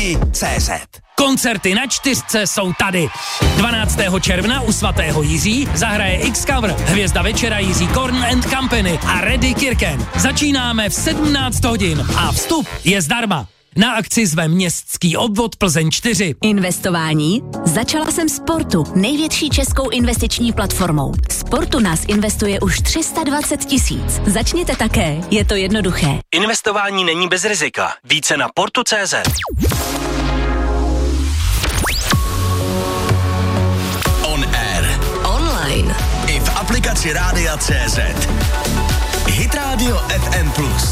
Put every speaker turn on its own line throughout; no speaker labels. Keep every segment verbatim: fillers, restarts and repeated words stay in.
tečka cé zet.
Koncerty na čtyřce jsou tady. dvanáctého června u svatého Jiří zahraje X-Cover, hvězda večera Jiří Korn and Company a Reddy Kirken. Začínáme v sedmnáct hodin a vstup je zdarma. Na akci zve městský obvod Plzeň čtyři.
Investování? Začala jsem Sportu, největší českou investiční platformou. Sportu nás investuje už tři sta dvacet tisíc. Začněte také, je to jednoduché.
Investování není bez rizika. Více na portu tečka cé zet. On air.
Online.
I v aplikaci Rádia tečka cé zet. Hit Radio F M plus.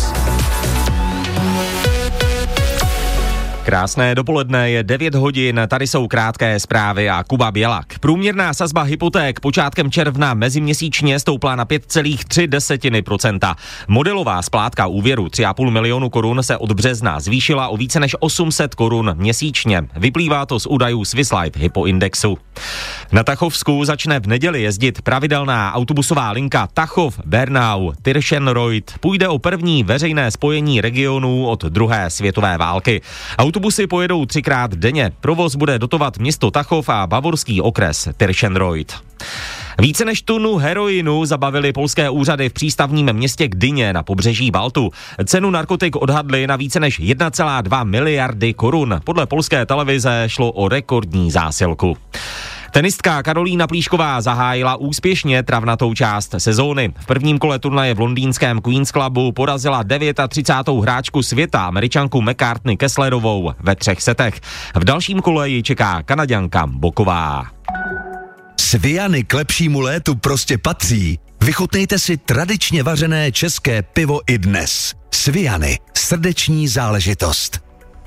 Krásné dopoledne, je devět hodin, tady jsou krátké zprávy a Kuba Bělak. Průměrná sazba hypoték počátkem června meziměsíčně stoupla na pět celá tři procenta. Modelová splátka úvěru tři a půl milionu korun se od března zvýšila o více než osm set korun měsíčně. Vyplývá to z údajů Swiss Life Hypoindexu. Na Tachovsku začne v neděli jezdit pravidelná autobusová linka Tachov-Bernau-Tirschenreuth. Půjde o první veřejné spojení regionů od druhé světové války. Autobusy pojedou třikrát denně. Provoz bude dotovat město Tachov a bavorský okres Tirschenreuth. Více než tunu heroinu zabavili polské úřady v přístavním městě Gdyně na pobřeží Baltu. Cenu narkotik odhadli na více než jedna celá dva miliardy korun. Podle polské televize šlo o rekordní zásilku. Tenistka Karolína Plíšková zahájila úspěšně travnatou část sezóny. V prvním kole turnaje v londýnském Queen's Clubu porazila třicátou devátou hráčku světa, Američanku McCartney Kesslerovou ve třech setech. V dalším kole ji čeká Kanaďanka Boková.
Sviany k lepšímu létu prostě patří. Vychutnejte si tradičně vařené české pivo i dnes. Sviany, srdeční záležitost.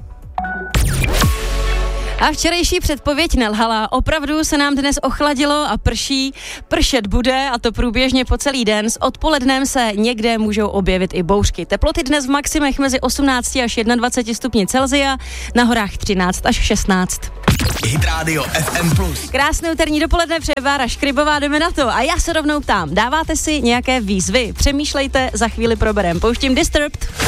A včerejší předpověď nelhala. Opravdu se nám dnes ochladilo a prší. Pršet bude, a to průběžně po celý den. S odpolednem se někde můžou objevit i bouřky. Teploty dnes v maximech mezi osmnáct až dvacet jedna stupňů Celsia, na horách třináct až šestnáct.
Hit Radio F M plus.
Krásné úterní dopoledne, přeje Bára Škrybová, jdeme na to. A já se rovnou ptám, dáváte si nějaké výzvy? Přemýšlejte, za chvíli proberem. Pouštím Disturbed.